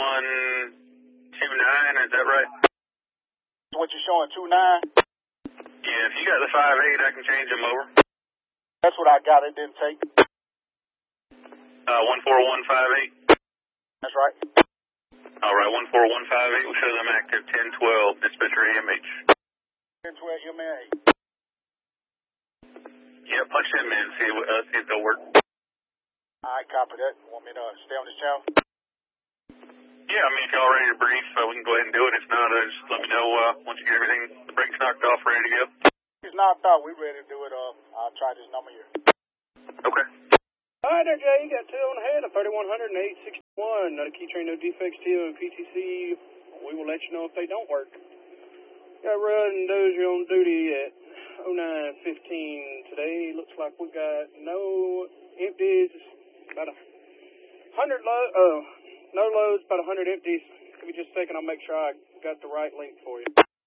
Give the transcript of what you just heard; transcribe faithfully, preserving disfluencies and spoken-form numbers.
one two nine, is that right? What you showing, two nine? Yeah, if you got the five eight, I can change them over. That's what I got. It didn't take. Uh, one four one five eight. That's right. All right, one four one five eight will show them active ten twelve, dispatcher A M H. ten twelve M A. Yeah, punch them in, see, uh, see if they'll work. I copy that. Want me to uh, stay on this channel? Yeah, I mean, if y'all ready to brief, uh, we can go ahead and do it. If not, uh, just let me know uh, once you get everything, the brakes knocked off, ready to go. It's knocked out. We ready to do it. Uh, I'll try this number here. Okay. All right there, Jay. You got two on the head, a thirty-one hundred and eight sixty-one. Not a key train, no defects, T O and P T C. We will let you know if they don't work. Got Rudd and Dozier on duty at oh nine fifteen today. Looks like we got no empties. About a hundred load. Oh, no loads. About a hundred empties. Give me just a second. I'll make sure I got the right link for you.